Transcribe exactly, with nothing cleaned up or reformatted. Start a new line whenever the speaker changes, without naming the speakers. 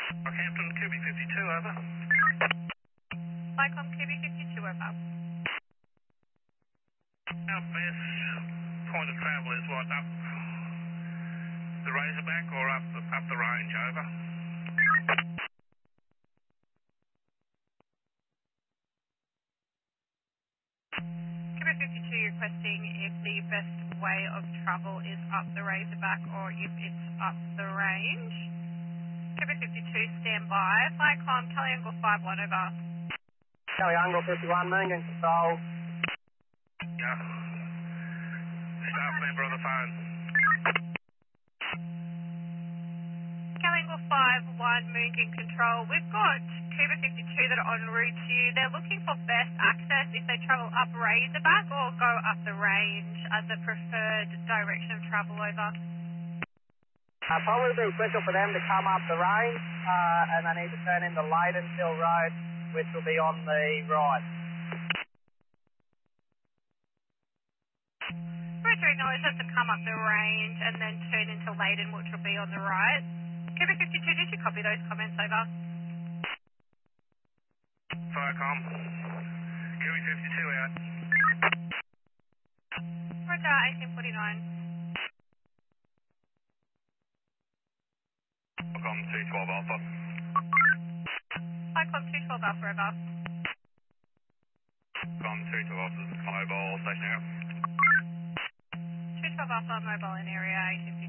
Rockhampton, Q B fifty-two, over.
Lycom Q B fifty-two, over.
Our best point of travel is what, up the Razorback or up the, up the range, over?
Q B fifty-two requesting if the best way of travel is up the Razorback or if it's up the range. Q B fifty-two, stand by. Lycom, Caliangle five one, over.
Caliangle fifty-one, Moongan Control.
Yeah. Staff member on the phone.
Caliangle five one, Moongan Control. We've got Q B fifty-two that are en route to you. They're looking for best access if they travel up Razorback or go up the range as a preferred direction of travel, over.
Uh, probably be quicker for them to come up the range, uh, and they need to turn into Laydenhill Road, which will be on the right.
Roger, acknowledge that to come up the range and then turn into Leyden, which will be on the right. Q B fifty-two, did you copy those comments, over?
Firecom. Q B fifty-two out.
Roger, eighteen forty-nine.
Rockcom two twelve Alpha.
Lycom two twelve Alpha, over.
Rockcom two twelve Alpha, mobile station out.
two twelve Alpha, mobile in area, eighteen